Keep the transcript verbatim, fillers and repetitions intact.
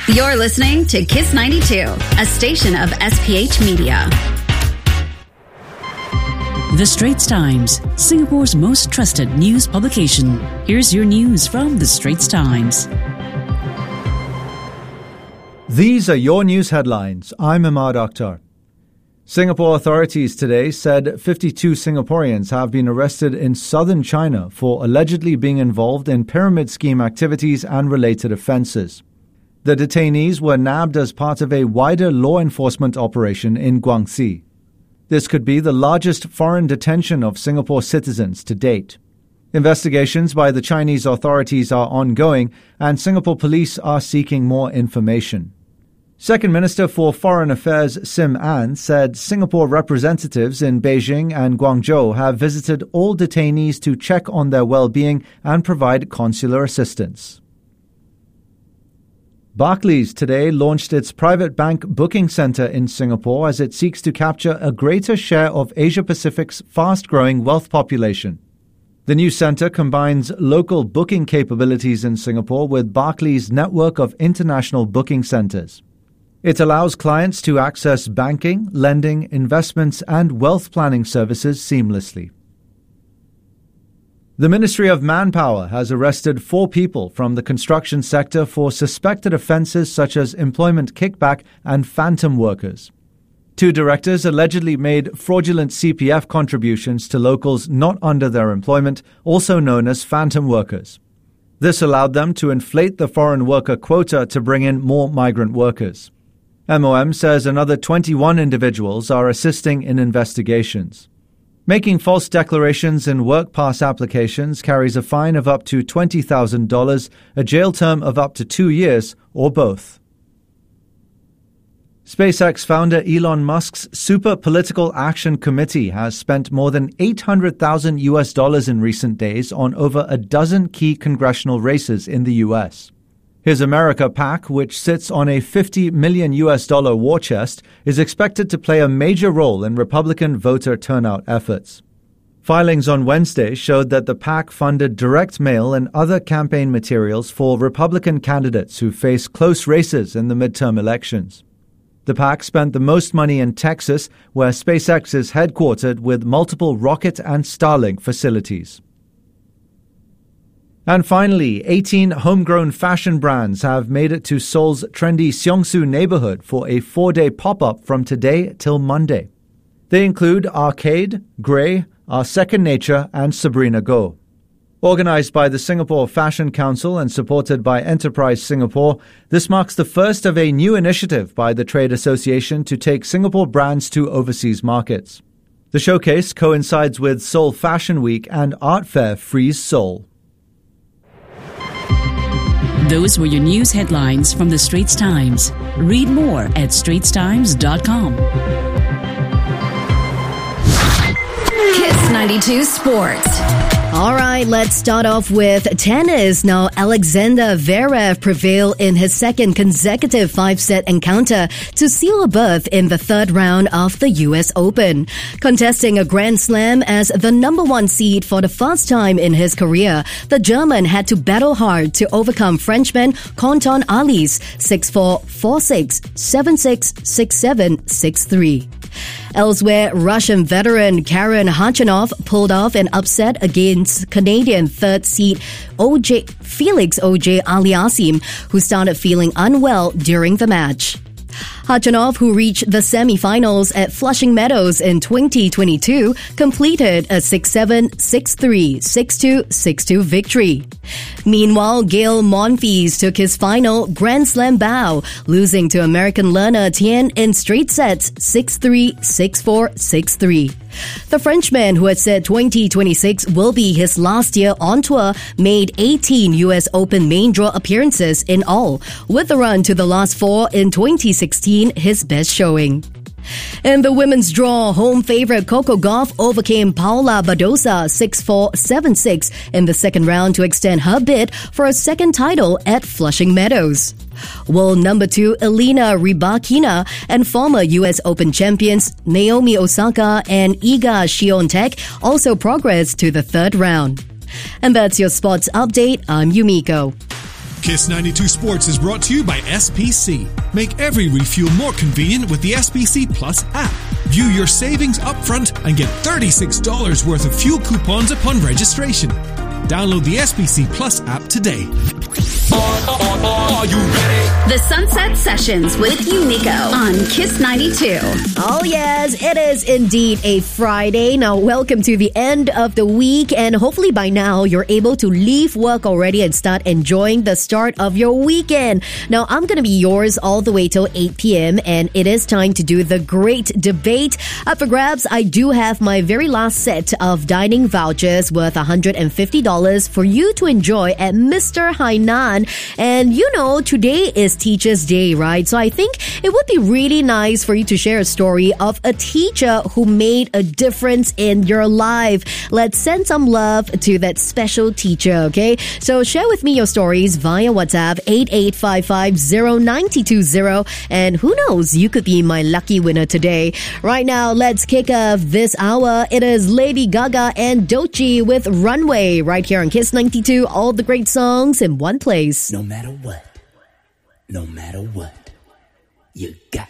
You're listening to Kiss ninety-two, a station of S P H Media. The Straits Times, Singapore's most trusted news publication. Here's your news from The Straits Times. These are your news headlines. I'm Imad Akhtar. Singapore authorities today said fifty-two Singaporeans have been arrested in southern China for allegedly being involved in pyramid scheme activities and related offences. The detainees were nabbed as part of a wider law enforcement operation in Guangxi. This could be the largest foreign detention of Singapore citizens to date. Investigations by the Chinese authorities are ongoing, and Singapore police are seeking more information. Second Minister for Foreign Affairs Sim Ann said Singapore representatives in Beijing and Guangzhou have visited all detainees to check on their well-being and provide consular assistance. Barclays today launched its private bank booking centre in Singapore as it seeks to capture a greater share of Asia-Pacific's fast-growing wealth population. The new centre combines local booking capabilities in Singapore with Barclays' network of international booking centres. It allows clients to access banking, lending, investments and wealth planning services seamlessly. The Ministry of Manpower has arrested four people from the construction sector for suspected offences such as employment kickback and phantom workers. Two directors allegedly made fraudulent C P F contributions to locals not under their employment, also known as phantom workers. This allowed them to inflate the foreign worker quota to bring in more migrant workers. M O M says another twenty-one individuals are assisting in investigations. Making false declarations in work pass applications carries a fine of up to twenty thousand dollars, a jail term of up to two years, or both. SpaceX founder Elon Musk's Super Political Action Committee has spent more than eight hundred thousand U S dollars in recent days on over a dozen key congressional races in the U S. His America PAC, which sits on a fifty million U S dollar war chest, is expected to play a major role in Republican voter turnout efforts. Filings on Wednesday showed that the PAC funded direct mail and other campaign materials for Republican candidates who face close races in the midterm elections. The PAC spent the most money in Texas, where SpaceX is headquartered with multiple rocket and Starlink facilities. And finally, eighteen homegrown fashion brands have made it to Seoul's trendy Seongsu neighborhood for a four-day pop-up from today till Monday. They include Arcade, Grey, Our Second Nature, and Sabrina Go. Organized by the Singapore Fashion Council and supported by Enterprise Singapore, this marks the first of a new initiative by the trade association to take Singapore brands to overseas markets. The showcase coincides with Seoul Fashion Week and Art Fair Freeze Seoul. Those were your news headlines from The Straits Times. Read more at straits times dot com. Kiss ninety-two Sports. All right, let's start off with tennis. Now, Alexander Zverev prevailed in his second consecutive five-set encounter to seal a berth in the third round of the U S Open. Contesting a Grand Slam as the number one seed for the first time in his career, the German had to battle hard to overcome Frenchman Quentin Ali's six four, four six, seven six, six seven, six three. Elsewhere, Russian veteran Karen Khachanov pulled off an upset against Canadian third seed O J Felix O J Aliassime, who started feeling unwell during the match. Khachanov, who reached the semi-finals at Flushing Meadows in twenty twenty-two, completed a six seven, six three, six two, six two victory. Meanwhile, Gael Monfils took his final Grand Slam bow, losing to American Lerner Tien in straight sets six three, six four, six three. The Frenchman, who had said twenty twenty-six will be his last year on tour, made eighteen U S Open main draw appearances in all, with a run to the last four in twenty sixteen his best showing. In the women's draw, home favorite Coco Gauff overcame Paula Badosa six four, seven six in the second round to extend her bid for a second title at Flushing Meadows. World number two Elena Rybakina and former U S Open champions Naomi Osaka and Iga Świątek also progressed to the third round. And that's your sports update. I'm Yumiko. Kiss ninety-two Sports is brought to you by S P C. Make every refuel more convenient with the S P C Plus app. View your savings upfront and get thirty-six dollars worth of fuel coupons upon registration. Download the S P C Plus app today. Are you ready? The Sunset Sessions with Unico on Kiss ninety-two. Oh yes, it is indeed a Friday. Now welcome to the end of the week, and hopefully by now you're able to leave work already and start enjoying the start of your weekend. Now I'm going to be yours all the way till eight p.m. and it is time to do the great debate. Up for grabs, I do have my very last set of dining vouchers worth one hundred fifty dollars for you to enjoy at Mister Hainan. And you know, today is Teacher's Day, right? So I think it would be really nice for you to share a story of a teacher who made a difference in your life. Let's send some love to that special teacher, okay? So share with me your stories via WhatsApp eight eight five five zero nine two zero, and who knows, you could be my lucky winner today. Right now, let's kick off this hour. It is Lady Gaga and Doechii with Runway right here on Kiss ninety-two. All the great songs in one place. No matter what, no matter what, you got